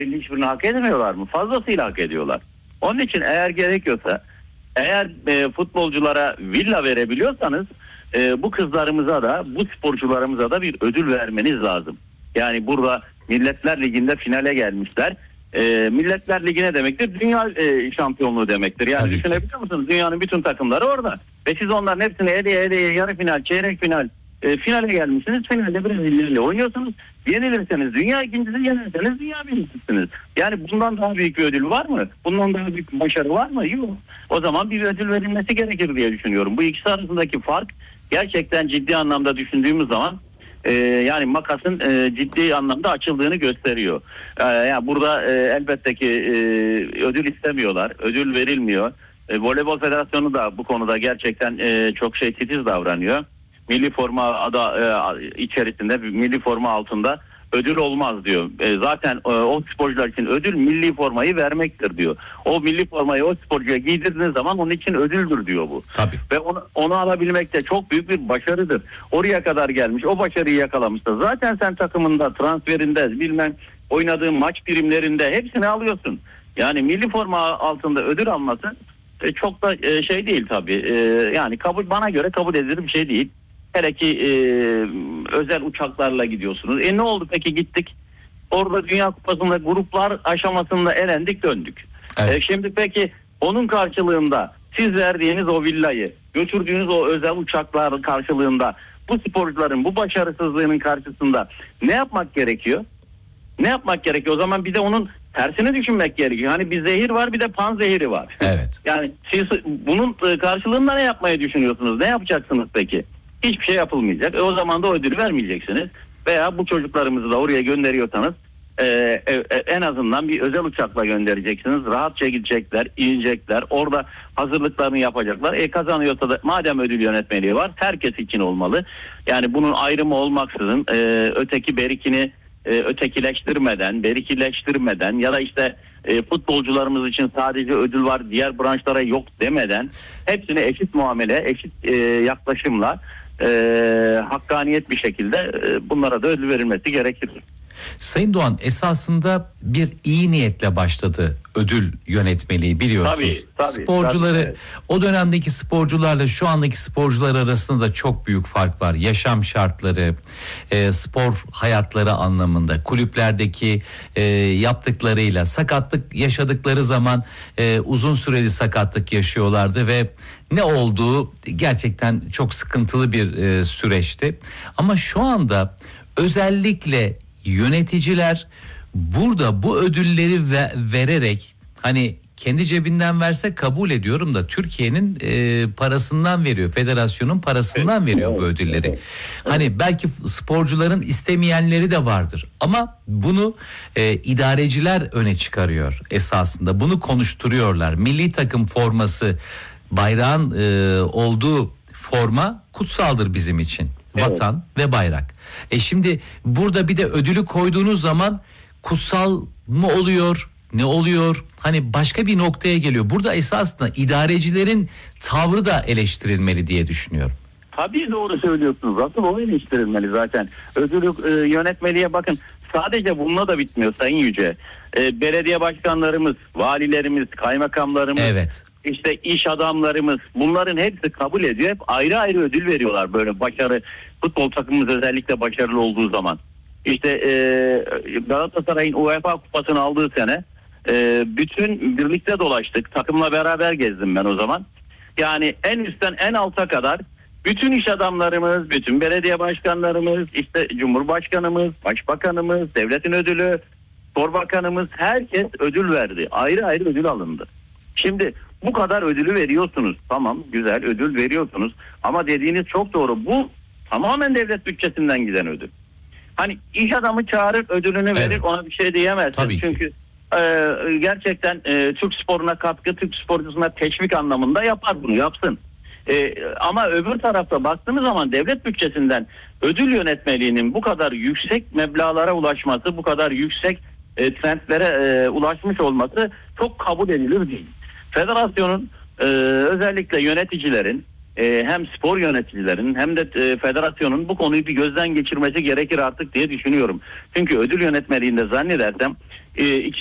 hiçbirini hak etmiyorlar mı? Fazlasıyla hak ediyorlar. Onun için eğer gerekiyorsa, eğer futbolculara villa verebiliyorsanız bu kızlarımıza da, bu sporcularımıza da bir ödül vermeniz lazım. Yani burada Milletler Ligi'nde finale gelmişler. Milletler Ligi ne demektir? Dünya şampiyonluğu demektir. Yani Tabii düşünebiliyor musunuz? Dünyanın bütün takımları orada. Ve siz onların hepsini eleye yarı final, çeyrek final, finale gelmişsiniz. Finalde Brezilya ile oynuyorsunuz. Yenilirseniz dünya ikincisi, yenilirseniz dünya birincisiniz. Yani bundan daha büyük bir ödül var mı? Bundan daha büyük bir başarı var mı? Yok. O zaman bir ödül verilmesi gerekir diye düşünüyorum. Bu ikisi arasındaki fark gerçekten ciddi anlamda düşündüğümüz zaman yani makasın ciddi anlamda açıldığını gösteriyor. Yani burada elbette ki ödül istemiyorlar. Ödül verilmiyor. Voleybol Federasyonu da bu konuda gerçekten çok titiz davranıyor. Milli forma içerisinde, milli forma altında ödül olmaz diyor. Zaten o sporcular için ödül milli formayı vermektir diyor. O milli formayı o sporcuya giydirdiğiniz zaman onun için ödüldür diyor bu. Tabii. Ve onu alabilmek de çok büyük bir başarıdır. Oraya kadar gelmiş, o başarıyı yakalamışsa zaten sen takımında, transferinde, bilmem oynadığın maç primlerinde hepsini alıyorsun. Yani milli forma altında ödül alması çok da değil tabii. Yani bana göre kabul edilir bir şey değil. Hele ki özel uçaklarla gidiyorsunuz. Ne oldu peki, gittik. Orada Dünya Kupası'nda gruplar aşamasında elendik, döndük. Evet. Şimdi peki onun karşılığında siz verdiğiniz o villayı, götürdüğünüz o özel uçaklar karşılığında bu sporcuların bu başarısızlığının karşısında ne yapmak gerekiyor? Ne yapmak gerekiyor? O zaman bir de onun tersini düşünmek gerekiyor. Hani bir zehir var, bir de panzehiri var. Evet. Yani siz bunun karşılığında ne yapmayı düşünüyorsunuz? Ne yapacaksınız peki? Hiçbir şey yapılmayacak. O zaman da ödülü vermeyeceksiniz. Veya bu çocuklarımızı da oraya gönderiyorsanız en azından bir özel uçakla göndereceksiniz. Rahatça gidecekler, inecekler. Orada hazırlıklarını yapacaklar. Kazanıyorsa da madem ödül yönetmeliği var, herkes için olmalı. Yani bunun ayrımı olmaksızın öteki berikini berikileştirmeden ya da işte futbolcularımız için sadece ödül var, diğer branşlara yok demeden hepsine eşit muamele, eşit yaklaşımla hakkaniyet bir şekilde bunlara da ödül verilmesi gerekir. Sayın Doğan, esasında bir iyi niyetle başladı ödül yönetmeliği, biliyorsunuz. Tabii, sporcuları, evet. o dönemdeki sporcularla şu andaki sporcular arasında da çok büyük fark var. Yaşam şartları, spor hayatları anlamında, kulüplerdeki yaptıklarıyla, sakatlık yaşadıkları zaman uzun süreli sakatlık yaşıyorlardı ve ne olduğu gerçekten çok sıkıntılı bir süreçti. Ama şu anda özellikle yöneticiler burada bu ödülleri vererek, hani kendi cebinden verse kabul ediyorum da Türkiye'nin parasından veriyor, federasyonun parasından veriyor bu ödülleri. Hani belki sporcuların istemeyenleri de vardır ama bunu idareciler öne çıkarıyor esasında. Bunu konuşturuyorlar. Milli takım forması, bayrağın olduğu forma kutsaldır bizim için. Evet. Vatan ve bayrak. Şimdi burada bir de ödülü koyduğunuz zaman kutsal mı oluyor? Ne oluyor? Hani başka bir noktaya geliyor. Burada esasında idarecilerin tavrı da eleştirilmeli diye düşünüyorum. Tabii doğru söylüyorsunuz. Asıl o eleştirilmeli zaten. Ödülü yönetmeliğe bakın. Sadece bununla da bitmiyor Sayın Yüce. Belediye başkanlarımız, valilerimiz, kaymakamlarımız, Evet. işte iş adamlarımız, bunların hepsi kabul ediyor. Hep ayrı ayrı ödül veriyorlar böyle başarı. Futbol takımımız özellikle başarılı olduğu zaman. İşte Galatasaray'ın UEFA kupasını aldığı sene bütün birlikte dolaştık. Takımla beraber gezdim ben o zaman. Yani en üstten en alta kadar bütün iş adamlarımız, bütün belediye başkanlarımız, işte Cumhurbaşkanımız, Başbakanımız, devletin ödülü, Spor Bakanımız, herkes ödül verdi. Ayrı ayrı ödül alındı. Şimdi bu kadar ödülü veriyorsunuz. Tamam, güzel ödül veriyorsunuz. Ama dediğiniz çok doğru. Bu tamamen devlet bütçesinden giden ödül. Hani iş adamı çağırır, ödülünü verir, Evet. Ona bir şey diyemezsin. Tabii ki. Çünkü gerçekten Türk sporuna katkı, Türk sporcusuna teşvik anlamında yapar, bunu yapsın. Ama öbür tarafta baktığınız zaman devlet bütçesinden ödül yönetmeliğinin bu kadar yüksek meblağlara ulaşması, bu kadar yüksek trendlere ulaşmış olması çok kabul edilir değil. Federasyonun özellikle yöneticilerin hem spor yöneticilerinin hem de federasyonun bu konuyu bir gözden geçirmesi gerekir artık diye düşünüyorum. Çünkü ödül yönetmeliğinde zannedersem